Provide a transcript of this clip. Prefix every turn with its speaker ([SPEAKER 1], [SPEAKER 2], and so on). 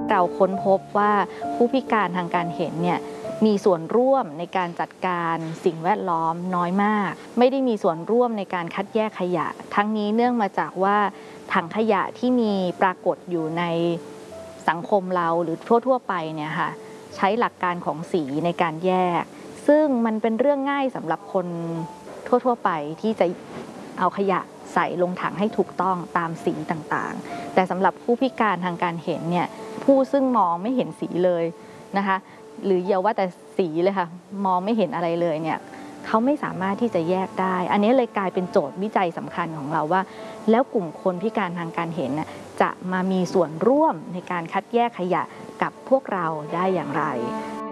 [SPEAKER 1] เราค้นพบว่าผู้พิการทางการเห็นเนี่ยมีส่วนร่วมในการจัดการสิ่งแวดล้อมน้อยมากไม่ได้มีส่วนร่วมในการคัดแยกขยะทั้งนี้เนื่องมาจากว่าถังขยะที่มีปรากฏอยู่ในสังคมเราหรือทั่วๆไปเนี่ยค่ะใช้หลักการของสีในการแยกซึ่งมันเป็นเรื่องง่ายสำหรับคนทั่วๆไปที่จะเอาขยะใส่ลงถังให้ถูกต้องตามสีต่างๆแต่สำหรับผู้พิการทางการเห็นเนี่ยผู้ซึ่งมองไม่เห็นสีเลยนะคะหรืออย่าว่าแต่สีเลยค่ะมองไม่เห็นอะไรเลยเนี่ยเขาไม่สามารถที่จะแยกได้อันนี้เลยกลายเป็นโจทย์วิจัยสำคัญของเราว่าแล้วกลุ่มคนพิการทางการเห็นจะมามีส่วนร่วมในการคัดแยกขยะกับพวกเราได้อย่างไร